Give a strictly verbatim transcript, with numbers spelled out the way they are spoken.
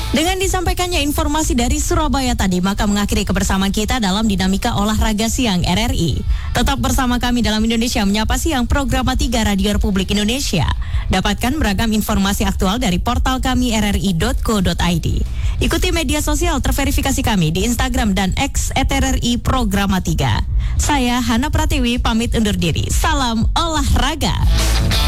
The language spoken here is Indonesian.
Dengan disampaikannya informasi dari Surabaya tadi, maka mengakhiri kebersamaan kita dalam Dinamika Olahraga Siang R R I. Tetap bersama kami dalam Indonesia Menyapa Siang, program tiga Radio Republik Indonesia. Dapatkan beragam informasi aktual dari portal kami r r i dot co dot i d. Ikuti media sosial terverifikasi kami di Instagram dan X at R R I Programa tiga. Saya Hana Pratiwi pamit undur diri. Salam olahraga.